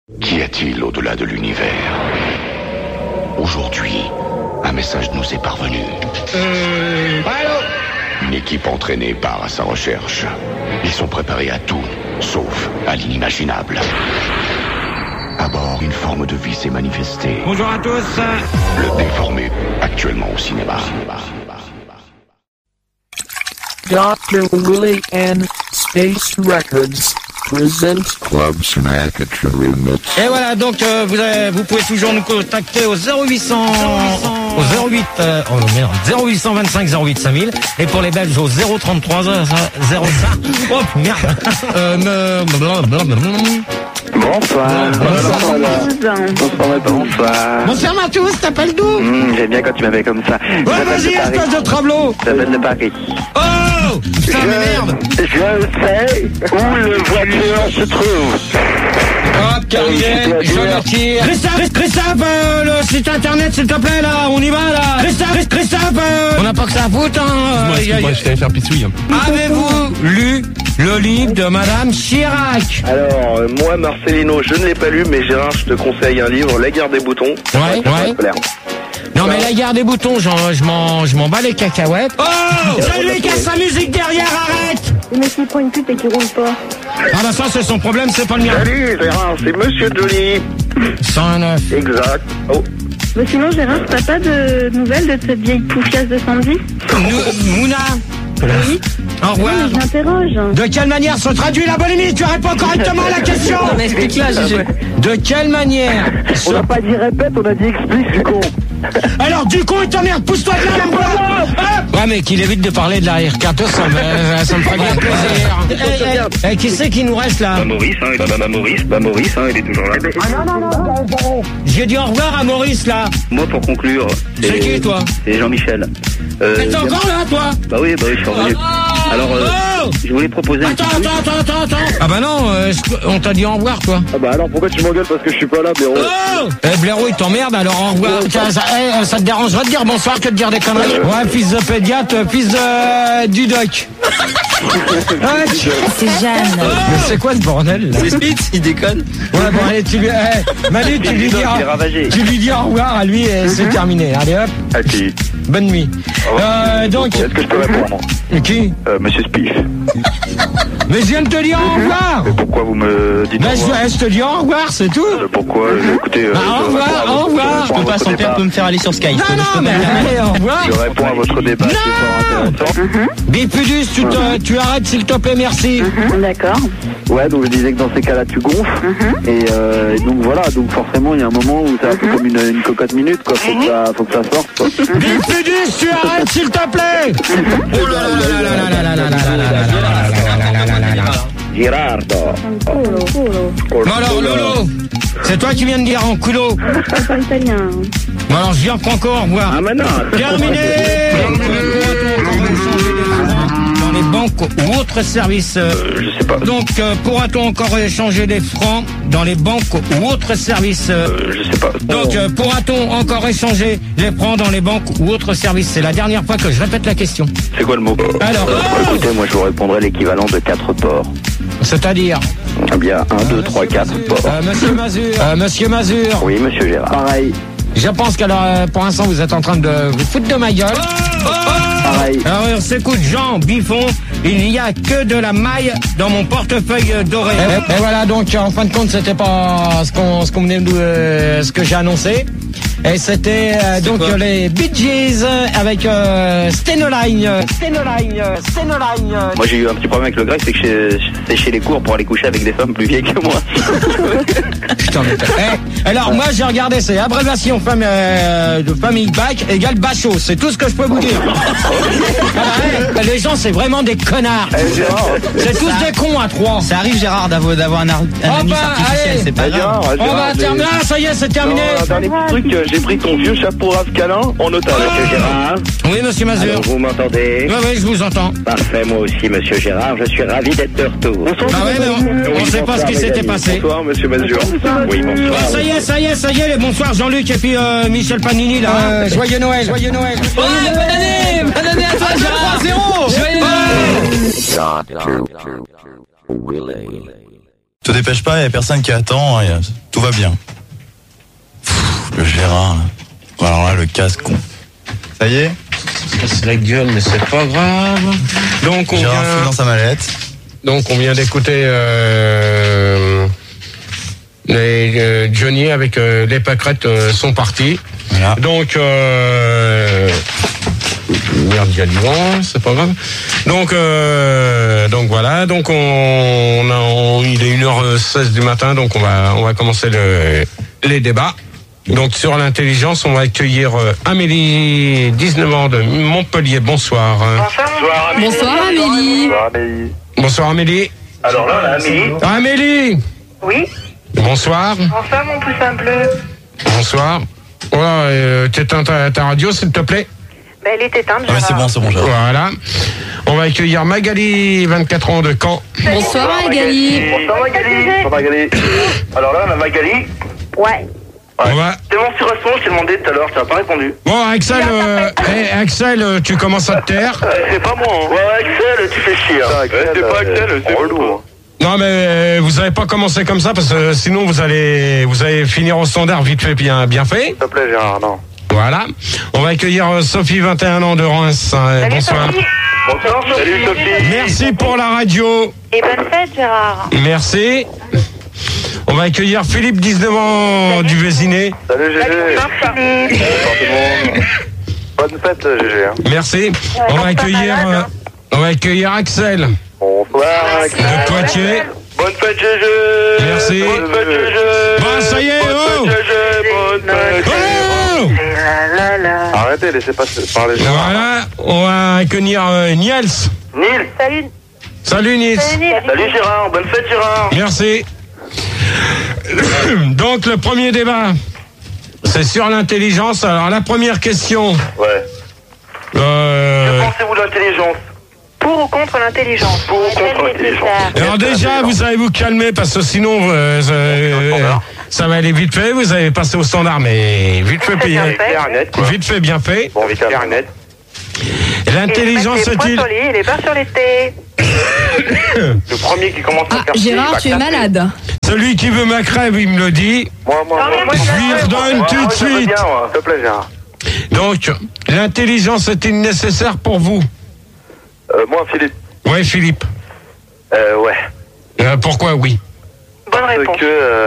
Qu'y a-t-il au-delà de l'univers? Aujourd'hui, un message nous est parvenu. Une équipe entraînée part à sa recherche. Ils sont préparés à tout, sauf à l'inimaginable. À bord, une forme de vie s'est manifestée. Bonjour à tous. Le Déformé, actuellement au cinéma. Dr. Willy and Space Records present Club Snack Remix. Et voilà, donc vous pouvez toujours nous contacter au 0800 au 08 25 08 5000 et pour les Belges au 033 05 oh merde Bonsoir. Bonsoir Mathieu, t'appelles d'où? J'aime bien quand tu m'appelles comme ça. Ouais, vas-y, espèce de travelot. J'appelle de Paris. Oh putain, mais merde. Je sais où le voiture se trouve. Hop, carrière, je le tire. Christophe, le site internet, s'il te plaît, là, on y va, là. Christophe, on n'a pas que ça à foutre, hein. Moi, je t'allais faire pissouille. Avez-vous lu le livre de Madame Chirac? Alors, moi, Marcelino, je ne l'ai pas lu, mais Gérard, je te conseille un livre, La guerre des boutons. Ouais. Non, mais la guerre des boutons, je m'en bats les cacahuètes. Oh! Je lui casse sa musique derrière, arrête! Mais s'il prend une pute et qu'il roule pas. Ah bah ça, c'est son problème, c'est pas le mien. Salut, Gérard, c'est Monsieur Johnny. 109. Exact. Oh. Mais sinon, Gérard, t'as pas de nouvelles de cette vieille poufiasse de Sandy? Mouna. Oui. Au revoir. Oui, mais je m'interroge. De quelle manière se traduit la boulimie? Tu réponds correctement à la question. Non, mais explique-la, Gigi. De quelle manière On n'a pas dit répète, on a dit explique, du con. Alors du coup, ta merde, pousse-toi de là, mon gars. Ouais, mais qu'il évite de parler de l'arrière-carto, ça me ferait bien plaisir. Eh, qui c'est qui nous reste là? Maurice, il est toujours là. Non. J'ai dit au revoir à Maurice là. Moi, pour conclure, C'est qui toi? c'est Jean-Michel. T'es encore là, toi? Bah oui, je suis revenu. Alors, je voulais proposer Attends. Ah bah non, on t'a dit au revoir, toi. Ah bah alors, pourquoi tu m'engueules parce que je suis pas là, Blaireau? Oh! Eh, Blaireau, il t'emmerde, alors au revoir. Tiens, ça te dérangerait de dire bonsoir que de dire des conneries? Ouais, fils de pédiatre, fils de... du doc. C'est Jeanne. Mais c'est quoi ce bordel, là? C'est Spitz, il déconne. Ouais, bon, allez, Manu, tu lui dis au revoir à lui et c'est terminé. Allez, hop. Ah, puis, Bonne nuit. Donc... est-ce que je peux répondre? Qui? Monsieur Spiff. Mais je viens de te dire au revoir. Mais pourquoi vous me dites au Mais revoir? je te dis au revoir, c'est tout. Pourquoi? Écoutez, Au revoir. Je peux pas, son père peut me faire aller sur Skype. Non, mais allez, au revoir. Je réponds à votre débat, c'est fort intéressant. Bipudus, tu arrêtes s'il te plaît, merci. D'accord. Ouais, donc je disais que dans ces cas-là, tu gonfles. Et donc voilà, donc forcément, il y a un moment où ça fait comme une cocotte minute, quoi. Faut que ça sorte, quoi. Bipudus, tu arrêtes s'il te plaît. Oh là là. Girardo. Colo. Bon alors, Lolo, c'est toi qui viens de dire en culo. C'est pas italien. Bon alors, je viens Franco, au revoir. Ah, mais non. Terminé. Dans les banques ou autres services. Je sais pas. Donc, pourra-t-on encore échanger des francs dans les banques ou autres services? Je sais pas. Donc, pourra-t-on encore échanger les francs dans les banques ou autres services? C'est la dernière fois que je répète la question. C'est quoi le mot? Alors, Écoutez, moi, je vous répondrai l'équivalent de 4 ports. c'est-à-dire Eh bien, 1, 2, 3, 4 ports. Monsieur Mazur. Oui, monsieur Gérard. Pareil. Je pense que pour l'instant, vous êtes en train de vous foutre de ma gueule. Pareil. Alors, on s'écoute Jean Biffon. Il n'y a que de la maille dans mon portefeuille doré. Et voilà, donc, en fin de compte, c'était pas ce qu'on venait de ce que j'ai annoncé. Et c'était donc quoi les Bee Gees avec Stenoline. Moi, j'ai eu un petit problème avec le grec, c'est que j'ai séché les cours pour aller coucher avec des femmes plus vieilles que moi. Putain, mais alors, moi, j'ai regardé, c'est abréviation de famille bac égale bachot. C'est tout ce que je peux vous dire. Les gens, c'est vraiment des connards. C'est tous des cons à trois. Ça arrive, Gérard, d'avoir un anus artificiel, c'est pas grave. On va terminer. Ah, ça y est, c'est terminé. Un dernier petit truc, j'ai pris ton vieux chapeau Rascalin en otage. Monsieur Gérard. Oui, monsieur Mazur. Alors, vous m'entendez? Oui, je vous entends. Parfait, moi aussi, monsieur Gérard, je suis ravi d'être de retour. Ah ouais, mais on sait pas ce qui s'était passé. Bonsoir, monsieur Mazur. Oui, bonsoir. Ah, ça y est, les bonsoirs Jean-Luc et puis Michel Panini là. Joyeux Noël. Ouais, bonne année à toi, Gérard. 3-0. Joyeux Noël. Dr. Willy. Te dépêche pas, il y a personne qui attend, et tout va bien. Le Gérard, là. Alors là, le casque, con. Ça y est? C'est la gueule, mais c'est pas grave. Donc, Gérard fout dans sa mallette. Donc, on vient d'écouter Johnny avec les pâquerettes sont partis. Voilà. Donc, merde, il y a du vent, c'est pas grave. Donc voilà. Donc, il est 1h16 du matin, donc on va commencer les débats. Donc, sur l'intelligence, on va accueillir Amélie, 19 ans de Montpellier. Bonsoir. Bonsoir Amélie. Bonsoir Amélie. Bonsoir Amélie. Bonsoir Amélie. Alors là, Amélie. Amélie. Oui. Bonsoir. Bonsoir mon poussin bleu. Bonsoir. Voilà, t'éteins ta radio, s'il te plaît. Ben, elle est éteinte. Ah, mais c'est bon, Gérard. Voilà. On va accueillir Magali, 24 ans de Caen. Bonsoir Magali. Bonsoir Magali. Bonsoir Magali. Alors là, la Magali. Ouais. On va... T'es mon sur restaurant, je t'ai demandé tout à l'heure, tu n'as pas répondu. Bon, Axel, tu commences à te taire. C'est pas moi. Hein. Ouais, Axel, tu fais chier. Hein. C'est pas Axel, c'est relou. Hein. Non, mais vous n'avez pas commencé comme ça parce que sinon vous allez finir au standard vite fait, bien fait. S'il te plaît, Gérard, non. Voilà. On va accueillir Sophie, 21 ans de Reims. Bonsoir. Sophie. Bonsoir, salut Sophie. Merci pour la radio. Et bonne fête Gérard. Merci. On va accueillir Philippe, 19 ans du Vésiné. Salut Gégé. Bonsoir Philippe. Bonsoir tout le monde. Bonne fête Gégé. Hein. Merci. On va accueillir Axel. Bonsoir Axel. De Poitiers. Bonne fête Gégé. Merci. Bonne fête Gégé. Bah ça y est, Bonne fête Gégé. Bonne fête Gégé. Oh. Arrêtez, laissez pas parler Gérard. Voilà. On va accueillir Niels. Nils. Salut. Salut Niels. Salut Gérard. Bonne fête Gérard. Merci. Donc le premier débat, c'est sur l'intelligence. Alors la première question. Ouais. Que pensez-vous de l'intelligence? Pour ou contre l'intelligence? Pour ou contre l'intelligence? Alors déjà, vous allez vous calmer parce que sinon ça va aller vite fait. Vous allez passer au standard, mais vite fait payé. Clair, net, quoi. Vite fait, bien fait. Bon, vite clair, net. L'intelligence est-il... Il est pas sur les thés. Le premier qui commence à faire Gérard, tu es malade. Celui qui veut ma crève, il me le dit. Moi, je lui redonne tout de suite. S'il te plaît, Gérard. Donc, l'intelligence est-il nécessaire pour vous? Moi, Philippe. Oui, Philippe. Ouais. Pourquoi oui? Bonne réponse. Parce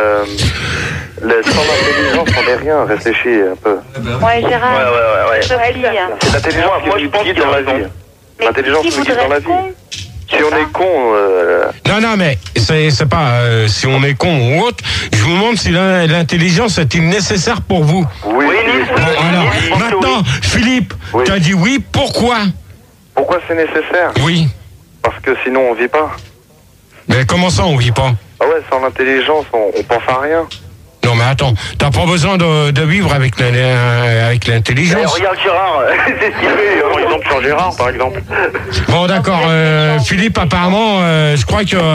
que sans l'intelligence, on n'est rien. Réfléchis un peu. Ouais, Gérard. Ouais. C'est l'intelligence moi, qui guide dans la vie. L'intelligence qui guide dans la vie. Si on est con... Non, mais c'est pas si on est con ou autre. Je vous demande si l'intelligence est-il nécessaire pour vous. Oui. Alors, maintenant, Philippe, tu as dit oui, pourquoi? Pourquoi c'est nécessaire? Oui. Parce que sinon, on vit pas. Mais comment ça, on vit pas? Ah ouais, sans l'intelligence, on pense à rien. Non, mais attends, t'as pas besoin de vivre avec l'intelligence. Regarde Gérard, c'est ce qu'il fait. Par exemple, sur Gérard, par exemple. Bon, d'accord. Philippe, apparemment, je crois que...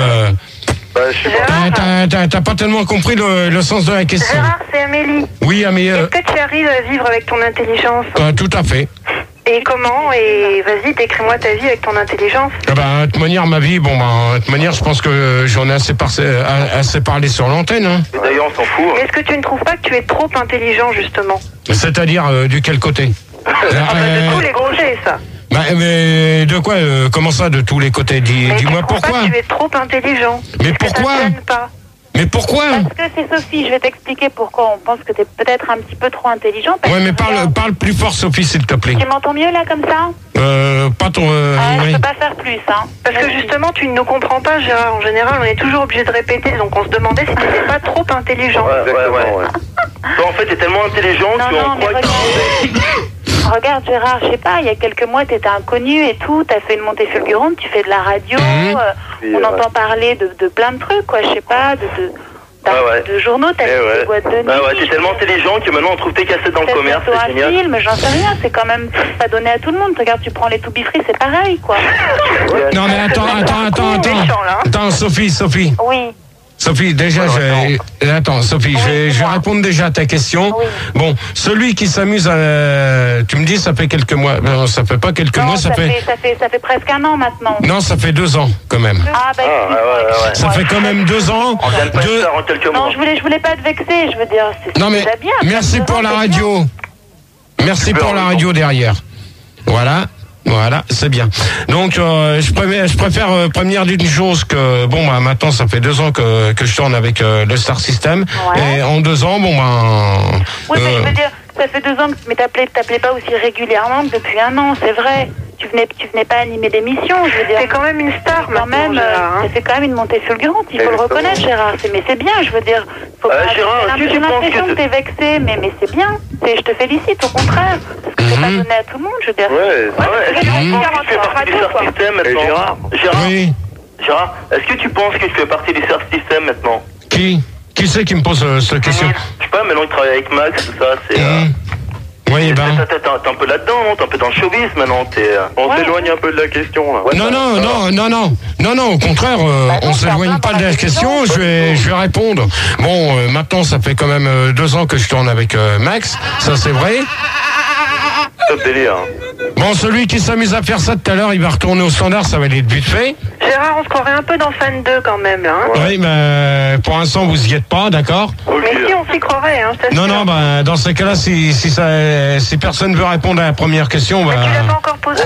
je sais pas. T'as pas tellement compris le sens de la question. Gérard, c'est Amélie. Oui, Amélie. Est-ce que tu arrives à vivre avec ton intelligence? Tout à fait. Et comment? Et vas-y, décris-moi ta vie avec ton intelligence. De toute manière, ma vie, de toute manière, je pense que j'en ai assez parlé sur l'antenne. Hein. Et d'ailleurs, on s'en fout. Est-ce que tu ne trouves pas que tu es trop intelligent, justement? C'est-à-dire, du quel côté? De tous les côtés, ça. Mais de quoi? Comment ça, de tous les côtés? Dis-moi pourquoi. Tu es trop intelligent. Mais pourquoi? Mais pourquoi? Parce que c'est Sophie, je vais t'expliquer pourquoi on pense que t'es peut-être un petit peu trop intelligent. Ouais, mais parle plus fort, Sophie, s'il te plaît. Tu m'entends mieux là comme ça? Pas ton... Je peux pas faire plus, hein. Parce que justement, tu ne nous comprends pas, Gérard. En général, on est toujours obligé de répéter, donc on se demandait si tu n'étais pas trop intelligent. Ouais. Toi, en fait, t'es tellement intelligent qu'on croit que... Regarde Gérard, je sais pas, il y a quelques mois t'étais inconnu et tout, t'as fait une montée fulgurante, tu fais de la radio, on entend parler de plein de trucs, quoi, je sais pas, de journaux, t'as fait des boîtes de nuit. Ouais, t'es tellement intelligent que maintenant on trouve tes cassettes dans le commerce, c'est génial. Un film, j'en sais rien, c'est quand même pas donné à tout le monde. Regarde, tu prends les To Be Free, c'est pareil, quoi. Non mais attends, Sophie. Oui. Sophie, déjà, attends, Sophie, je vais répondre déjà à ta question. Oui. Bon, celui qui s'amuse tu me dis, ça fait quelques mois. Non, ça fait pas quelques mois, ça fait presque un an maintenant. Non, ça fait 2 ans, quand même. Ah, bah, ça fait quand même 2 ans. On vient de passer ça en quelques mois. Non, je voulais pas te vexer, je veux dire, c'est non, mais bien. Merci pour la radio. Merci pour la radio derrière. Voilà, c'est bien. Donc, je préfère prévenir d'une chose que, bon, bah, maintenant, ça fait 2 ans que je tourne avec le Star System. Ouais. Et en 2 ans, bon, ben... Oui, mais je veux dire, ça fait 2 ans que t'appelais pas aussi régulièrement que depuis 1 an, c'est vrai. Tu venais pas animer d'émission, je veux dire. C'est quand même une star, quand même. Ça fait quand même une montée fulgurante, il faut le reconnaître, Gérard. Mais c'est bien, je veux dire. Faut pas Gérard, j'ai l'impression que t'es vexé, mais c'est bien. Je te félicite, au contraire. Parce que c'est pas donné à tout le monde, je veux dire. Est-ce que tu fais partie du Star System maintenant? Gérard, oui. Gérard, est-ce que tu penses que tu fais partie du Star System maintenant? Qui c'est qui me pose cette question? Je sais pas, maintenant il travaille avec Max, tout ça, c'est... Oui, ben... T'es un peu là-dedans, non? T'es un peu dans le showbiz maintenant, On s'éloigne un peu de la question, là. Non, au contraire, on s'éloigne pas de la question, je vais répondre. Bon, maintenant, ça fait quand même 2 ans que je tourne avec Max, ça c'est vrai. Top délire. Bon, celui qui s'amuse à faire ça tout à l'heure, il va retourner au standard, ça va aller de vite fait. Gérard, on se croirait un peu dans Fan 2 quand même, là. Hein. Oui, mais pour l'instant, vous y êtes pas, d'accord? Mais si, on s'y croirait, hein, je t'assure. Non, bah, dans ces cas-là, si personne veut répondre à la première question, bah... Tu l'as pas encore posé.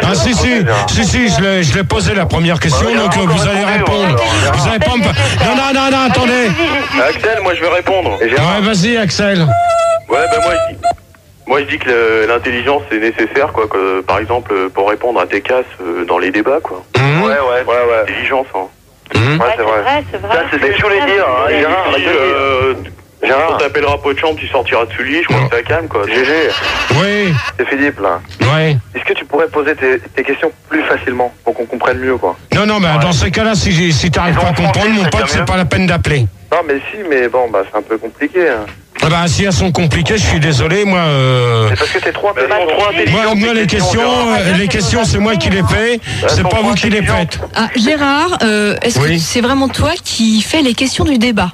Si, je l'ai posé la première question, donc vous allez répondre. Vous allez pas me... Non, attendez. Axel, moi je vais répondre. Ouais, vas-y, Axel. Ouais, bah moi je dis que l'intelligence c'est nécessaire, quoi, que, par exemple pour répondre à tes casses dans les débats, quoi. Ouais. L'intelligence, hein. Ouais, c'est vrai. Ça, c'est ce que je voulais dire, hein. Gérard, quand t'appelleras Pochamp, tu sortiras de Sully, je crois que ça calme, quoi. GG. Oui. C'est Philippe, là. Oui. Est-ce que tu pourrais poser tes questions plus facilement, pour qu'on comprenne mieux, quoi? Non, mais dans ces cas-là, si t'arrives pas à comprendre, mon pote, c'est pas la peine d'appeler. Non, mais si, mais bon, bah, c'est un peu compliqué, hein. Ah bah, si elles sont compliquées, je suis désolé, moi... C'est parce que t'es trop intelligent. Moi, les questions, c'est moi qui les fais, c'est pas vous qui les faites. Ah, Gérard, est-ce que c'est vraiment toi qui fais les questions du débat?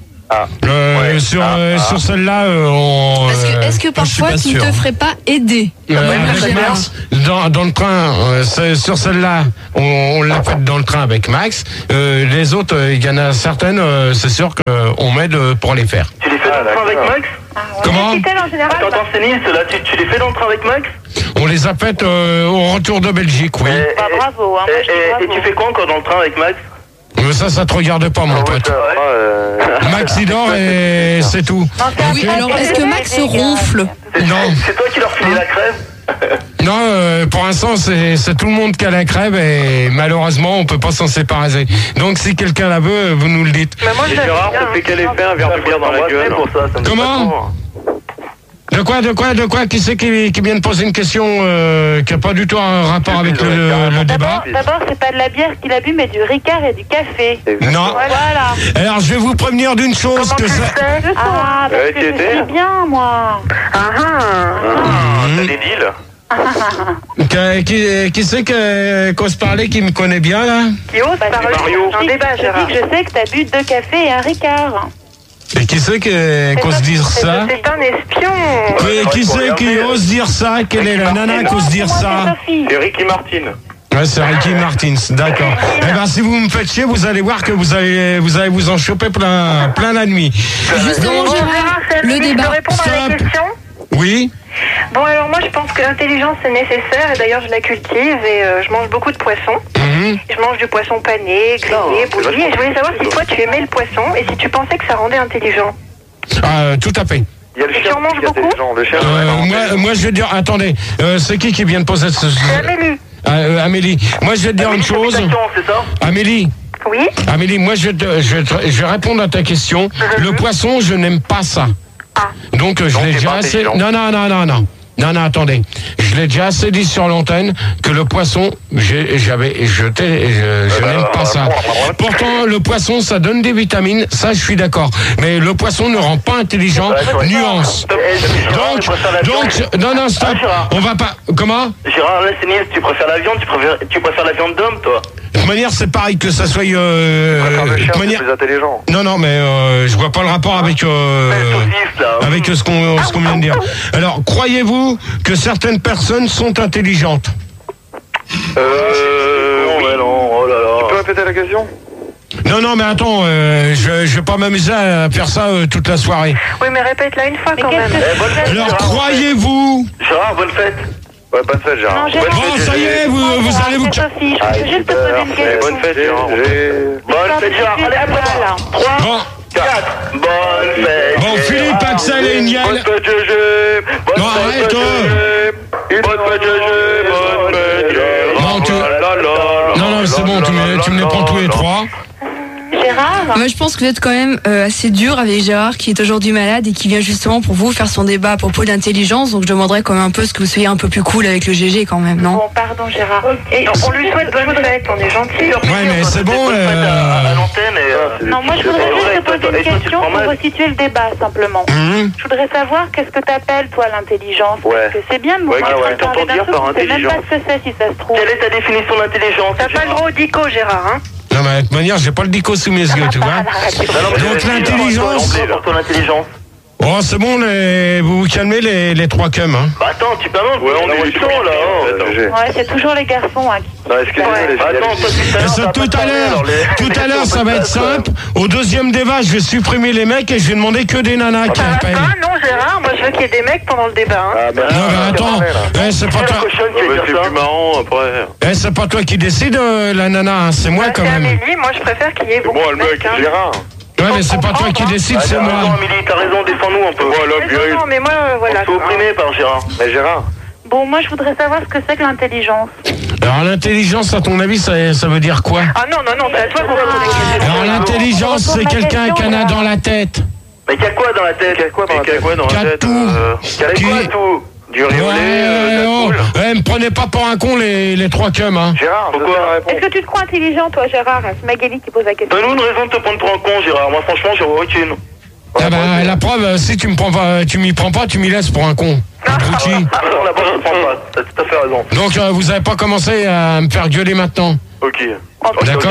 Sur celle-là, est-ce que parfois tu ne te ferais pas aider Max, dans le train, sur celle-là, on l'a faite dans le train avec Max. Les autres, il y en a certaines, c'est sûr qu'on m'aide pour les faire. Tu les fais dans le train avec Max? Comment? Quand t'enseignes, ceux-là, tu les fais dans le train avec Max? On les a faites au retour de Belgique, oui. Bravo. Et tu fais quoi encore dans le train avec Max? Ça te regarde pas, mon pote. Max, il dort et c'est tout. Oui, alors est-ce que Max ronfle? Non. C'est toi qui leur filais la crève? Non, pour l'instant, c'est tout le monde qui a la crève et malheureusement, on peut pas s'en séparer. Donc, si quelqu'un la veut, vous nous le dites. Et Gérard, ça fait quel effet un verre de bière dans la gueule? Comment? De quoi? Qui c'est qui vient de poser une question qui n'a pas du tout un rapport avec le débat? D'abord, c'est pas de la bière qu'il a bu, mais du Ricard et du café. Non. Voilà. Alors, je vais vous prévenir d'une chose. Parce que je sais bien, moi. T'as des deals? Qui c'est qu'ose parler, qui me connaît bien, là? Qui ose parler? Un débat, Gérard. Je sais que t'as bu 2 cafés et un Ricard. Et qui c'est qui ose dire ça? C'est un espion. Qui c'est qui ose dire ça? Quelle est la nana qui ose dire ça? C'est Ricky Martin. Ouais, c'est Ricky Martin, d'accord. Eh ben, si vous me faites chier, vous allez voir que vous allez vous en choper plein la nuit. Justement, Gérard, le débat. Je peux répondre à la question? Oui. Bon, alors moi je pense que l'intelligence c'est nécessaire et d'ailleurs je la cultive et je mange beaucoup de poissons. Je mange du poisson pané, grillé, bouilli et je voulais savoir si toi tu aimais le poisson et si tu pensais que ça rendait intelligent. Tout à fait. Il y a le chien tu en manges beaucoup? Moi je vais dire, attendez, c'est qui vient de poser ce... C'est Amélie. Amélie, moi je vais te dire une chose. Amélie. Oui. Amélie, moi je vais répondre à ta question. Le poisson, je n'aime pas ça. Donc je l'ai déjà assez... Non, attendez. Je l'ai déjà assez dit sur l'antenne que le poisson, je n'aime pas ça. Pourtant, le poisson, ça donne des vitamines, ça je suis d'accord. Mais le poisson ne rend pas intelligent. Nuance. Donc, non, stop. On va pas... Comment? Gérard, tu préfères la viande, tu préfères la viande d'homme, toi? manière, c'est pareil que ça soit. Plus intelligent. Non, mais je vois pas le rapport avec ce qu'on vient de dire. Alors, croyez-vous que certaines personnes sont intelligentes? Ouais, non, oh là là. Tu peux répéter la question? Non, mais attends, je vais pas m'amuser à faire ça toute la soirée. Oui, mais répète-la une fois quand même. Alors, croyez-vous... Gérard, bonne fête. Ouais, bonne fête, Gérard. Non, Gérard. Bon, ça y est, vous allez vous... Sophie, je peux juste te poser une question. Bonne fête, Gérard. Bonne fête, Gérard. Allez, après moi. 3, 4. Bonne fête. Bon, Philippe, Axel et Niel. Bonne fête, Gégé. Non, arrête, Bonne fête, Gégé. Bonne fête, Gérard. Non, c'est bon, tu me les prends tous les trois. Gérard? Moi, je pense que vous êtes quand même assez dur avec Gérard, qui est aujourd'hui malade et qui vient justement pour vous faire son débat à propos d'intelligence. Donc, je demanderais quand même un peu ce que vous soyez un peu plus cool avec le GG quand même, non? Bon, pardon, Gérard. Et on lui souhaite bonne fête, on est gentil. Ouais, mais c'est bon. À l'antenne Non, moi, je voudrais juste te poser une question pour resituer le débat, simplement. Je voudrais savoir qu'est-ce que t'appelles, toi, l'intelligence? Parce que c'est bien de qu'est-ce que t'entends dire par je sais même intelligence? pas ce que c'est, si ça se trouve. Quelle est ta définition d'intelligence? T'as pas le droit au dico, Gérard, hein? Non, mais de toute manière, j'ai pas le dico sous mes yeux, tu vois. Donc, l'intelligence... Pour ton intelligence. Oh, c'est bon, vous vous calmez les trois cums, hein. Bah attends, tu peux ouais, on est du temps là. Ouais, c'est toujours les garçons, hein. Non, excusez-moi, Attends, tout à l'heure, ça va être simple. Au deuxième débat, je vais supprimer les mecs et je vais demander que des nanas qui appellent. Non, Gérard, moi je veux qu'il y ait des mecs pendant le débat. Hein. Non, mais attends, c'est pas toi. C'est plus marrant après. C'est pas toi qui décide, la nana, hein, c'est moi quand même. Amélie, moi je préfère qu'il y ait beaucoup de mecs. Gérard. Ouais, mais c'est pas toi qui décide, c'est moi. Amélie, t'as raison, défends-nous un peu. Non, mais moi, voilà. On se fait opprimer par Gérard. Mais Gérard. Bon, moi, je voudrais savoir ce que c'est que l'intelligence. Alors, l'intelligence, à ton avis, ça veut dire quoi? Ah non, c'est à toi qu'on va poser la question. Alors, l'intelligence, c'est quelqu'un qui en a dans la tête. Mais qu'il y a quoi dans la tête? Qu'il y a quoi dans la tête? Qu'il y a tout. Qu'il y a quoi tout? Du riolet, me prenez pas pour un con les trois cums, hein. Gérard, pourquoi? Est-ce que tu te crois intelligent, toi, Gérard? C'est Magali qui pose la question. Donne-nous une raison de te prendre pour un con, Gérard. Moi, franchement, j'en vois aucune. Ah bah, la preuve, si tu m'y prends pas, tu m'y laisses pour un con. Abruti. Alors là-bas, je prends pas. T'as tout à fait raison. Donc, vous avez pas commencé à me faire gueuler maintenant. Ok. D'accord.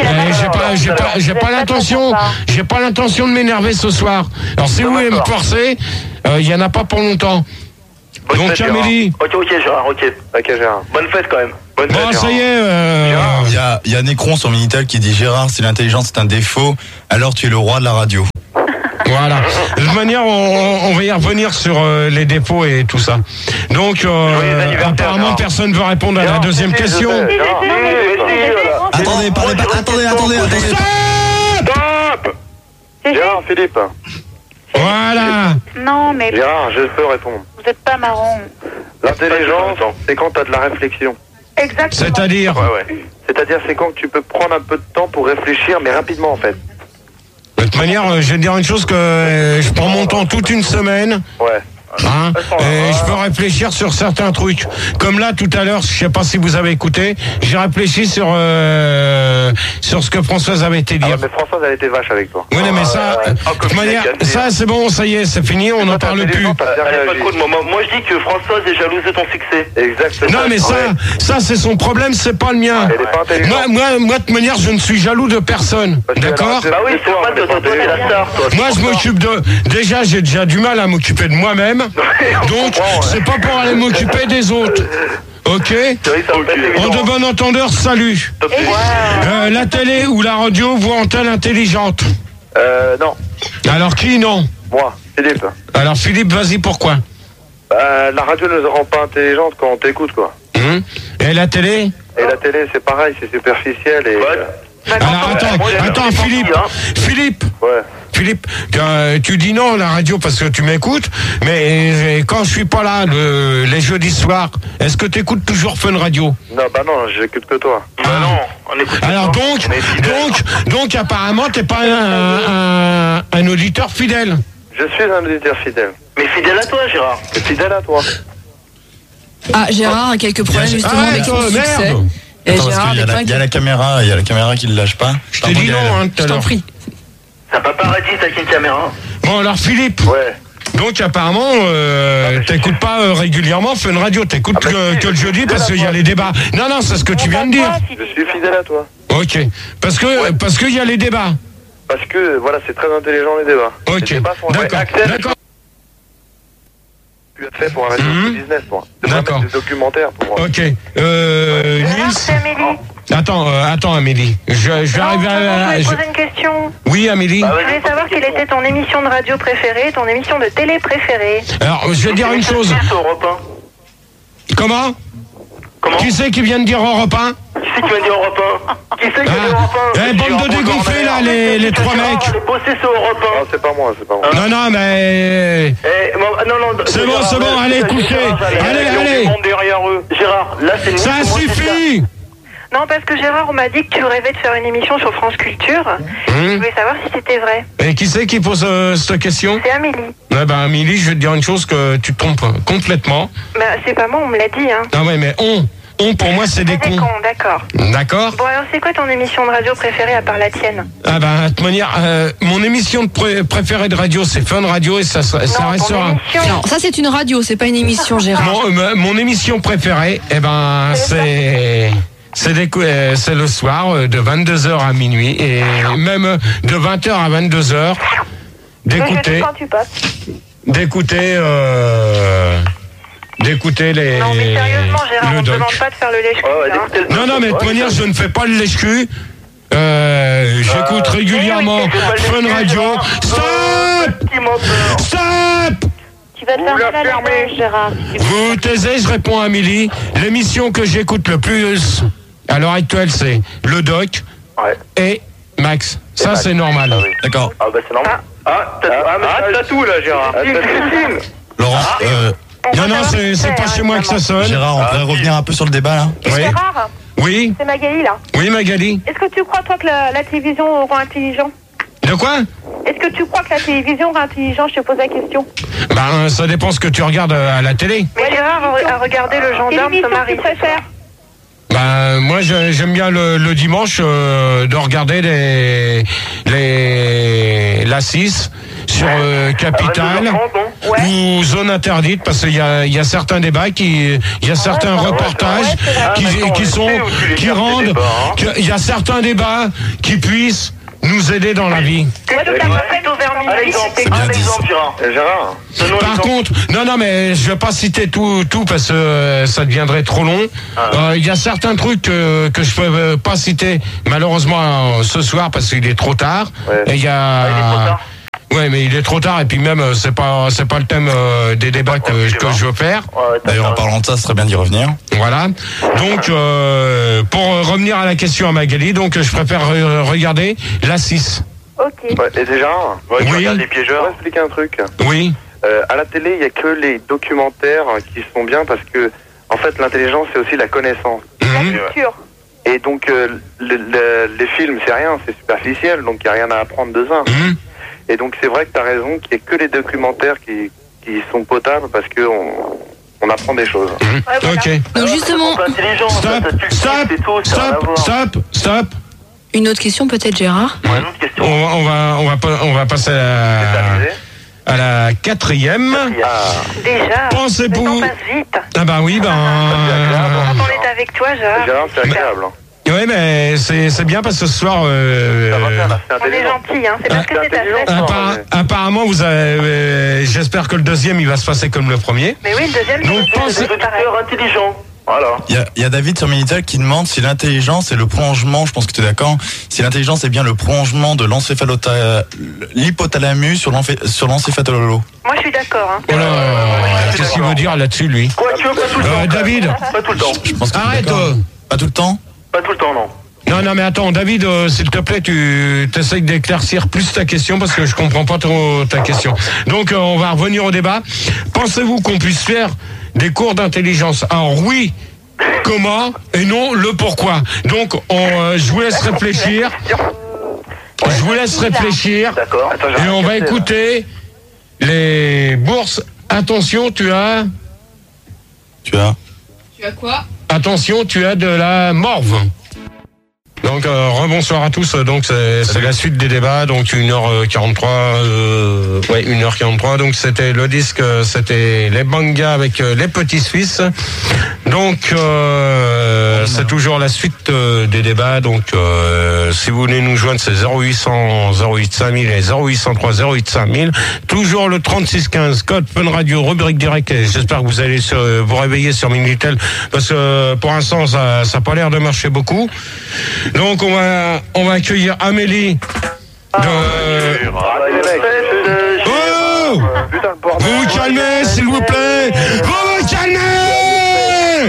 J'ai pas l'intention de m'énerver ce soir. Alors, si vous voulez me forcer, il y en a pas pour longtemps. Donc, Amélie. Ok, Gérard, ok, Gérard. Bonne fête quand même. Bonne fête, bon, ça y est. Il y a Nécron sur Minitel qui dit Gérard, si l'intelligence est un défaut, alors tu es le roi de la radio. Voilà. De toute manière, on va y revenir sur les défauts et tout ça. Donc, apparemment, personne ne veut répondre à la deuxième question. Attendez. Stop. Gérard, Philippe. Voilà. Non, mais... Gérard, je peux répondre. Vous êtes pas marrant. L'intelligence, c'est quand t'as de la réflexion. Exactement. C'est-à-dire C'est-à-dire, c'est quand tu peux prendre un peu de temps pour réfléchir, mais rapidement, en fait. De toute manière, je vais te dire une chose que je prends mon temps toute une semaine. Ouais. Hein, et je peux réfléchir sur certains trucs. Comme là, tout à l'heure, je sais pas si vous avez écouté, j'ai réfléchi sur ce que Françoise avait été dire. Mais Françoise, elle était vache avec toi. Oui, mais ça, de toute manière, ça c'est bon, ça y est, c'est fini, on n'en parle plus. Moi, je dis que Françoise est jalouse de ton succès. Exactement. Non, mais ça c'est son problème, c'est pas le mien. Moi, de toute manière, je ne suis jaloux de personne. D'accord? Bah oui, c'est normal, toi, t'es la star, toi. Moi, je m'occupe de... Déjà, j'ai déjà du mal à m'occuper de moi-même. Donc, c'est pas pour aller m'occuper des autres. Ok? En de bon entendeur, salut. La télé ou la radio vous rend-elle intelligente? Non. Alors qui, non? Moi, Philippe. Alors Philippe, vas-y, pourquoi? La radio ne nous rend pas intelligente quand on t'écoute, quoi. Et la télé? Et la télé, c'est pareil, c'est superficiel et... Alors attends, Philippe. Ouais. Philippe, tu dis non la radio parce que tu m'écoutes, mais quand je suis pas là les jeudis soirs, est-ce que tu écoutes toujours Fun Radio? Non, bah non, j'écoute que toi. Bah non, on écoute. Alors donc apparemment t'es pas un auditeur fidèle. Je suis un auditeur fidèle. Mais fidèle à toi, Gérard. Fidèle à toi. Ah, Gérard a quelques problèmes justement avec son succès. Et Attends, Gérard, parce qu'il y a la caméra, qui le lâche pas. Je t'ai dit non, hein, tout à l'heure. Je t'en prie. C'est un paparazzi, t'as qu'une caméra. Bon, alors Philippe. Ouais. Donc apparemment, t'écoutes pas régulièrement Fun Radio, t'écoutes que le jeudi parce qu'il y a les débats. Non, c'est ce que tu viens de dire. Je suis fidèle à toi. Ouais, Ok. Parce qu'il y a les débats. Parce que, voilà, c'est très intelligent les débats. Ok. Les débats sont D'accord. Tu as fait pour arrêter le business, toi. D'accord. Des documentaires pour. Ok. Nils. Attends, Amélie. Je vais arriver à. Je vais poser une question. Oui, Amélie. Je voulais savoir quelle était ton émission de radio préférée, ton émission de télé préférée. Alors, je vais dire une chose. Comment Qui c'est qui vient de dire Europe 1 Qui c'est qui vient de dire Europe 1 Qui c'est qui vient de dire Europe 1 bande de dégonflés là, les trois mecs. Non, c'est pas moi. Non, mais. C'est bon, allez, couchez. Allez. Gérard, là c'est une ça suffit. Non, parce que Gérard, on m'a dit que tu rêvais de faire une émission sur France Culture. Je voulais savoir si c'était vrai. Et qui c'est qui pose cette question? C'est Amélie. Ouais, Amélie, je vais te dire une chose que tu te trompes complètement. C'est pas moi, on me l'a dit, hein. Ah ouais, mais pour moi, c'est des cons. D'accord. D'accord. Bon, alors, c'est quoi ton émission de radio préférée à part la tienne? De toute manière, mon émission préférée de radio, c'est Fun Radio et ça restera. Non, ça c'est une radio, c'est pas une émission, Gérard. Mon émission préférée, c'est le soir de 22h à minuit et même de 20h à 22h d'écouter les. Non, mais sérieusement, Gérard, on ne demande pas de faire le lèche-cul. Non, mais de toute manière, je ne fais pas le lèche-cul. J'écoute régulièrement Fun Radio. Stop. Tu vas te fermer, Gérard. Vous taisez, je réponds à Amélie. L'émission que j'écoute le plus à l'heure actuelle, c'est Le Doc et Max. Ça, c'est normal. D'accord. Ah, c'est normal. T'as tout là, Gérard. Laurent, non, c'est pas chez moi que ça sonne. Gérard, on pourrait revenir un peu sur le débat là. Oui. Gérard, Oui. c'est Magali là. Oui, Magali. Est-ce que tu crois, toi, que la télévision rend intelligent? De quoi? Est-ce que tu crois que la télévision rend intelligent? Je te pose la question. Ça dépend ce que tu regardes à la télé. Mais Gérard a regardé le gendarme se marier. Tu préfères? Moi, j'aime bien le dimanche de regarder la 6 sur Capital ou Zone Interdite parce qu'il y a certains débats il y a certains reportages qui rendent, il y a certains débats qui puissent nous aider dans la vie. Gérard. Par contre, non, mais je vais pas citer tout parce que ça deviendrait trop long. Il y a certains trucs que je peux pas citer malheureusement ce soir parce qu'il est trop tard. Et il y a. Ouais, mais il est trop tard et puis même c'est pas le thème des débats que je veux faire. D'ailleurs, en parlant de ça, ce serait bien d'y revenir. Voilà. Donc pour revenir à la question à Magali, donc je préfère regarder la 6. Ok. Et déjà, oui. Regarde les piégeurs. Je vais expliquer un truc. Oui. À la télé, il n'y a que les documentaires qui sont bien parce que, en fait, l'intelligence, c'est aussi la connaissance. La culture. Et donc, les films, c'est rien, c'est superficiel, donc il n'y a rien à apprendre de ça. Et donc, c'est vrai que tu as raison qu'il n'y a que les documentaires qui sont potables parce qu'on apprend des choses. Ok. Donc, justement. Stop. Une autre question peut-être, Gérard? On va passer à la 4e. Déjà. Pensez-vous. Oui, Quand on est avec toi, Gérard, c'est agréable. Oui, mais c'est bien parce que ce soir. on est gentil, hein. C'est parce que c'est ta fête. Apparemment, vous avez. J'espère que le deuxième, il va se passer comme le premier. Mais oui, le deuxième, c'est intelligent. Voilà. Il y a David sur Minitel qui demande si l'intelligence est le prolongement, je pense que tu es d'accord, si l'intelligence est bien le prolongement de l'hypothalamus sur l'encéphalolo. Moi, je suis d'accord. Hein. Qu'est-ce qu'il veut dire là-dessus, lui? Quoi, tu veux pas tout le temps? David. Pas tout le temps. Arrête. Pas tout le temps? Pas tout le temps, non. Non, mais attends, David, s'il te plaît, tu t'essayes d'éclaircir plus ta question parce que je comprends pas trop ta question. Donc, on va revenir au débat. Pensez-vous qu'on puisse faire des cours d'intelligence? Alors oui, comment et non le pourquoi. Donc, je vous laisse réfléchir. D'accord. Et on va écouter les bourses. Attention, tu as quoi? Attention, tu as de la morve. Donc rebonsoir à tous. Donc c'est la suite des débats. Donc 1h43. 1h43. Donc c'était le disque, c'était les Bangas avec les Petits Suisses. Donc, c'est toujours la suite des débats. Donc, si vous voulez nous joindre, c'est 0800 08 5000 et 0803 08 5000. Toujours le 3615, code Fun Radio, rubrique direct. Et j'espère que vous allez vous réveiller sur Minitel, parce que pour l'instant, ça n'a pas l'air de marcher beaucoup. Donc, on va accueillir Amélie. Vous vous calmez, s'il vous plaît. Vous vous calmez.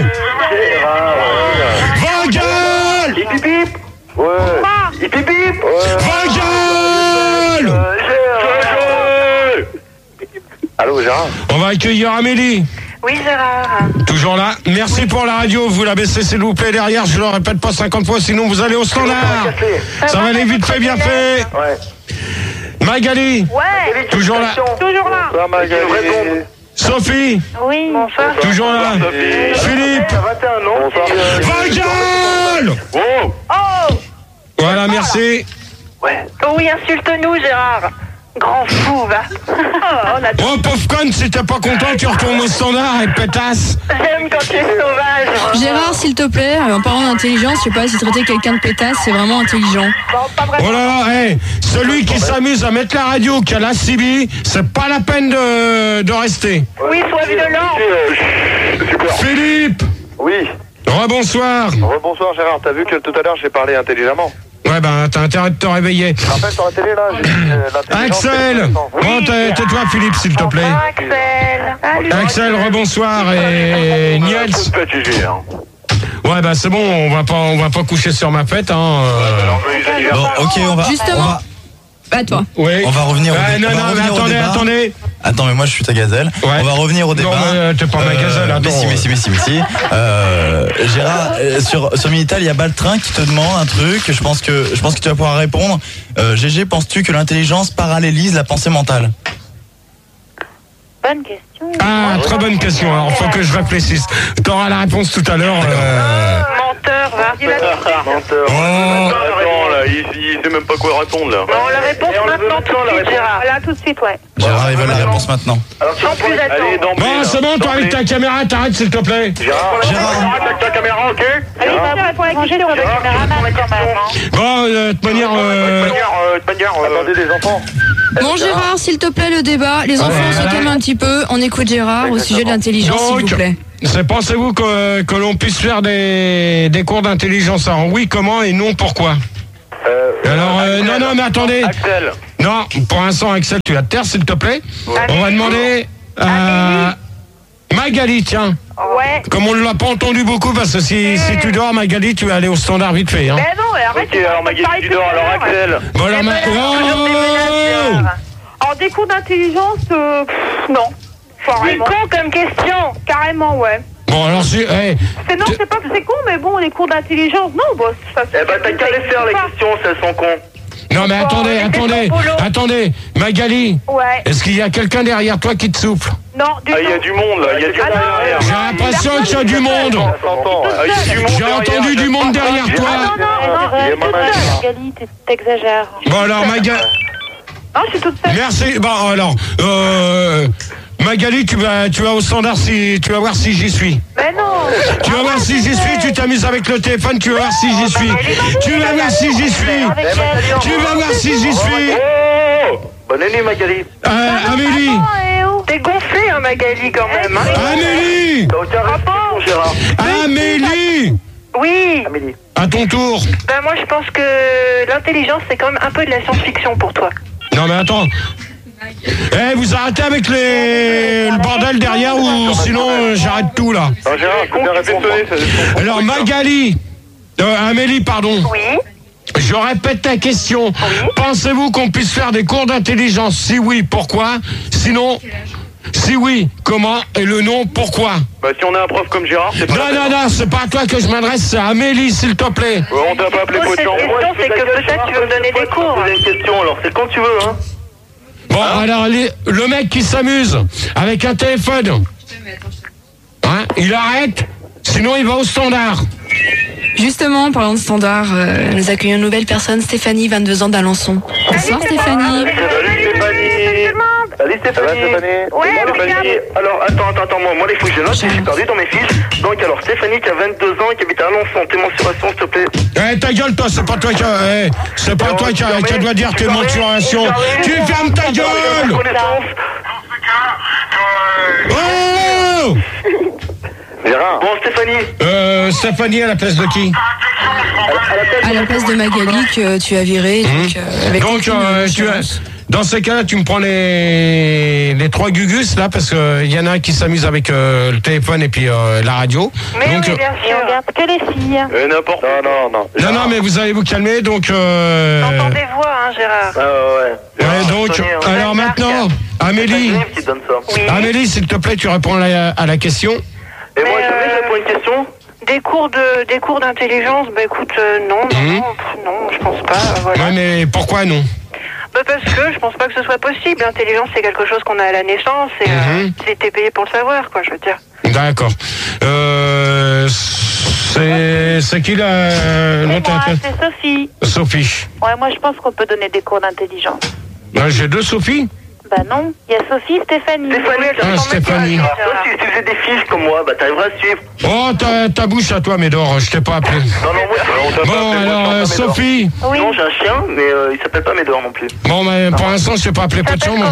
Vos gueules. Hip hip. Ouais. Hip hip. Vos gueules. Allô, Gérard. On va accueillir Amélie. Oui, Gérard. Toujours là. Merci pour la radio. Vous la baissez, s'il vous plaît, derrière. Je le répète pas 50 fois, sinon vous allez au standard. Ça va aller vite fait, bien fait. Ouais. Magali. Ouais. Toujours là. Toujours là. Ça, Magali. Sophie. Oui. Bonsoir. Toujours là. Philippe. 21 ans. Vos gueules. Oh. Voilà, merci. Ouais. Oh oui, insulte-nous, Gérard. Grand fou, va. Oh, pauvre conne, si t'es pas content, tu retournes au standard et pétasse. J'aime quand tu es sauvage. Gérard, s'il te plaît, en parlant d'intelligence, je sais pas si traiter quelqu'un de pétasse, c'est vraiment intelligent. Oh là là, hey, celui qui s'amuse à mettre la radio, qui a la CB, c'est pas la peine de rester. Oui, sois violent. Super. Philippe. Oui. Rebonsoir. Rebonsoir, Gérard. T'as vu que tout à l'heure, j'ai parlé intelligemment. Ouais, ben, t'as intérêt de te réveiller. Tu te rappelles sur la télé, là, j'ai dit, Axel. Bon, tais-toi, Philippe, s'il te plaît. Axel. Axel, rebonsoir. Et Niels. Ouais, bah, c'est bon, on va pas coucher sur ma fête, hein. Bon, ok, on va. Justement. À toi. Oui. On va revenir au débat. Non, mais attendez. Attends, mais moi je suis ta gazelle. Ouais. On va revenir au débat. Non, mais t'es pas ma gazelle, attends. Mais si. Gérard, sur Minitel, il y a Baltrin qui te demande un truc. Je pense que tu vas pouvoir répondre. GG, penses-tu que l'intelligence parallélise la pensée mentale? Bonne question. Ah, très bonne question. Alors, faut que je réfléchisse. T'auras la réponse tout à l'heure. Menteur, va. Menteur. Attends, là, il sait même pas quoi répondre, là. Non, la réponse maintenant, tout de suite, Gérard. Là, tout de suite, ouais. Gérard, il veut la réponse maintenant. Sans plus attendre. Bon, c'est bon, toi avec ta caméra, t'arrêtes, s'il te plaît. Gérard, avec ta caméra, ok? Allez, va répondre à la question sur le caméraman quand même. Bon, de toute manière, attendez, les enfants. Bon, Gérard, s'il te plaît, le débat. Les enfants se calment un petit peu. On écoute Gérard au sujet de l'intelligence, s'il vous plaît. Pensez-vous que l'on puisse faire des cours d'intelligence? Alors oui, comment, et non, pourquoi? Alors, non, mais attendez. Axel. Non, pour l'instant, Axel, tu vas te taire, s'il te plaît. On va demander à Magali, tiens. Ouais. Comme on ne l'a pas entendu beaucoup, parce que si tu dors, Magali, tu vas aller au standard vite fait. Hein. Mais non, arrête. Ok, alors Magali, tu dors, alors Axel. Bon, alors, En des cours d'intelligence, non. C'est con comme question. Carrément, ouais. Bon, alors si... Non, c'est pas que c'est con, mais bon, les cours d'intelligence, non, bon, ça... Eh ben, t'as qu'à les faire, les questions, si elles sont cons. Non, mais attendez, Magali. Ouais. Est-ce qu'il y a quelqu'un derrière toi qui te souffle? Non, du tout. Il y a du monde, là, il y a du monde derrière. J'ai l'impression qu'il y a du monde. J'ai entendu du monde derrière toi. Magali, t'exagères. Bon, alors, Magali... Non, je suis toute seule. Merci. Bon, alors, Magali, tu vas au standard, tu vas voir si j'y suis. Mais non. Tu vas voir si j'y suis, tu t'amuses avec le téléphone, tu vas voir si j'y suis. Tu vas voir si j'y suis. Tu vas voir si j'y suis. Bonne année, Magali. Amélie. T'es gonflé, hein, Magali, quand même. Hein. Amélie. T'as aucun respect, Gérard. Amélie. Oui. Amélie. À ton tour. Ben moi, je pense que l'intelligence, c'est quand même un peu de la science-fiction pour toi. Non, mais attends. Vous arrêtez avec le bordel derrière ou sinon j'arrête tout là. Alors Magali, Amélie, pardon. Oui. Je répète ta question. Oui. Pensez-vous qu'on puisse faire des cours d'intelligence? Si oui, pourquoi? Sinon, si oui, comment? Et le non, pourquoi? Bah si on a un prof comme Gérard, c'est pas... Non, c'est pas à toi que je m'adresse, c'est à Amélie, s'il te plaît. On t'a pas appelé potion. La question, c'est que peut-être tu veux me donner des cours. C'est une question, alors c'est quand tu veux, hein. Bon, alors, le mec qui s'amuse avec un téléphone, hein, il arrête, sinon il va au standard. Justement, en parlant de standard, nous accueillons une nouvelle personne, Stéphanie, 22 ans d'Alençon. Bonsoir Stéphanie. Salut Stéphanie. Salut Stéphanie. Ouais, Stéphanie. Alors, attends, moi, il faut que je note, je suis perdu dans mes fiches. Donc, alors, Stéphanie qui a 22 ans et qui habite à Alençon. Tes mensurations, s'il te plaît. Ta gueule, toi, c'est pas toi qui dois dire tes mensurations. Tu fermes ta gueule! Oh! Gérard. Bon, Stéphanie. Stéphanie à la place de qui? À la place de Magali que tu as viré. Dans ces cas-là, tu me prends les 3 gugus là, parce que il y en a un qui s'amuse avec le téléphone et puis la radio. Mais oui, bien sûr. On regarde que les filles. N'importe. Non, mais vous allez vous calmer, donc. T'entends des voix, hein, Gérard. Ouais, donc. Alors maintenant, Amélie. Amélie, s'il te plaît, tu réponds à la question. Et moi, je réponds une question. Des cours d'intelligence, bah écoute, non, je pense pas. Voilà. Ouais, mais pourquoi non? Bah parce que je pense pas que ce soit possible. L'intelligence, c'est quelque chose qu'on a à la naissance et t'es payé pour le savoir, quoi, je veux dire. D'accord. C'est qui la... C'est Sophie. Sophie. Ouais, moi je pense qu'on peut donner des cours d'intelligence. J'ai 2 Sophie. Bah non, il y a Sophie, Stéphanie. Stéphanie. Toi, si tu faisais des fiches comme moi, bah t'arriveras à suivre. Oh, ta bouche à toi, Médor, je t'ai pas appelé. Non, bon, alors, Sophie. Oui. Non, j'ai un chien, mais il s'appelle pas Médor non plus. Bon, mais pour l'instant, je t'ai pas appelé, pas de chambre.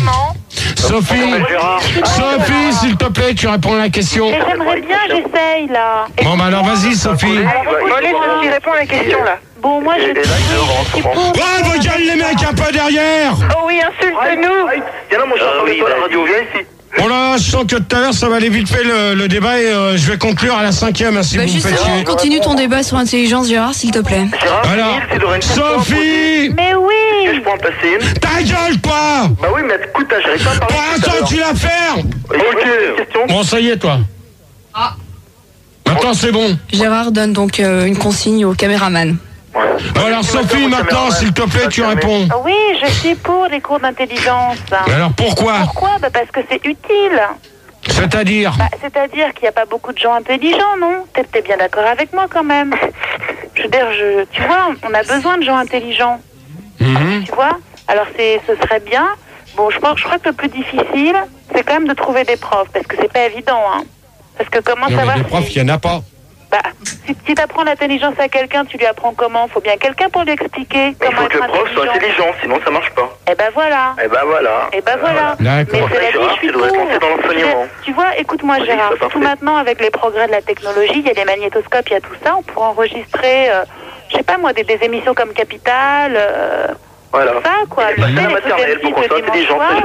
Sophie, s'il te plaît, tu réponds à la question. Mais j'aimerais bien, j'essaye, là. Bon, bah alors, vas-y, Sophie. Allez, Sophie, réponds à la question, là. Bon, moi, je... Oh, regarde les mecs un peu derrière. Oh oui, insulte-nous. Viens là, mon chat, toi la radio, viens ici. Bon là, je sens que tout à l'heure ça va aller vite fait le débat et je vais conclure à la 5e si vous me faites chier. Continue ton débat sur l'intelligence, Gérard, s'il te plaît. Alors, Sophie. Mais oui. Je peux en passer une. Ta gueule, toi. Bah oui, mais écoute, j'arrive pas à parler. Pour l'instant, tu la fermes. Ok. Bon, ça y est, toi. Maintenant, c'est bon. Gérard donne donc une consigne au caméraman. Bon, alors Sophie, maintenant, s'il te plaît, tu réponds. Oui, je suis pour les cours d'intelligence. Mais alors pourquoi? Bah parce que c'est utile. C'est-à-dire? C'est-à-dire qu'il n'y a pas beaucoup de gens intelligents, non? T'es bien d'accord avec moi quand même. Je veux dire, tu vois, on a besoin de gens intelligents. Tu vois? Alors ce serait bien. Bon, je crois que le plus difficile, c'est quand même de trouver des profs, parce que c'est pas évident, hein. Parce que comment non, savoir mais des profs, il n'y en a pas. Bah, si tu apprends l'intelligence à quelqu'un, tu lui apprends comment? Faut bien quelqu'un pour lui expliquer comment être intelligent. Il faut que le prof soit intelligent, sinon ça marche pas. Eh ben voilà. D'accord. Mais c'est la vie, je suis pour. Dans l'enseignement. Tu vois, écoute-moi Gérard, tout maintenant avec les progrès de la technologie, il y a les magnétoscopes, il y a tout ça, on pourra enregistrer, je sais pas moi, des émissions comme Capital, voilà. ça quoi. La maternelle, pour qu'on soit intelligent.